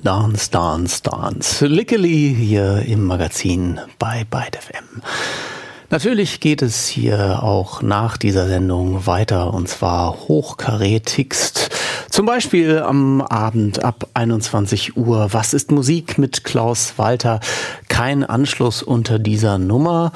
Dance, Dance, Dance. Lickeli hier im Magazin bei Byte FM. Natürlich geht es hier auch nach dieser Sendung weiter, und zwar hochkarätigst. Zum Beispiel am Abend ab 21 Uhr. Was ist Musik mit Klaus Walter? Kein Anschluss unter dieser Nummer.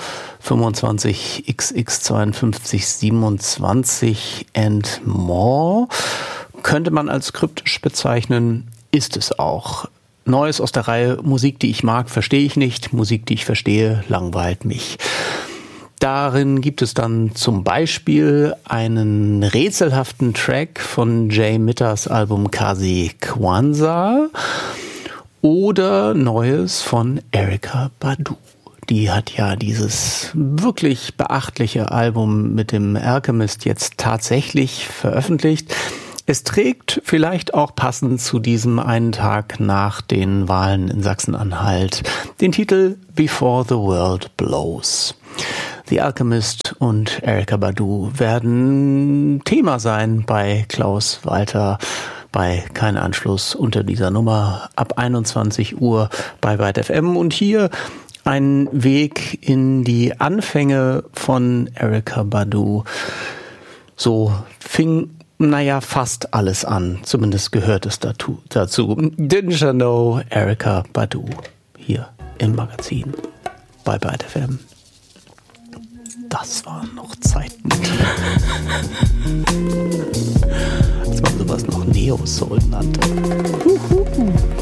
25XX5227 and more. Könnte man als kryptisch bezeichnen, ist es auch. Neues aus der Reihe Musik, die ich mag, verstehe ich nicht. Musik, die ich verstehe, langweilt mich. Darin gibt es dann zum Beispiel einen rätselhaften Track von Jay Mitters Album Kazi Kwanzaa oder Neues von Erykah Badu. Die hat ja dieses wirklich beachtliche Album mit dem Alchemist jetzt tatsächlich veröffentlicht. Es trägt vielleicht auch passend zu diesem einen Tag nach den Wahlen in Sachsen-Anhalt den Titel Before the World Blows. The Alchemist und Erykah Badu werden Thema sein bei Klaus Walter bei Kein Anschluss unter dieser Nummer ab 21 Uhr bei Byte FM. Und hier ein Weg in die Anfänge von Erykah Badu. So fing fast alles an. Zumindest gehört es dazu. Didn't you know Erykah Badu hier im Magazin bei Byte FM. Das waren noch Zeiten. Als man sowas noch Neo-Soul nannte.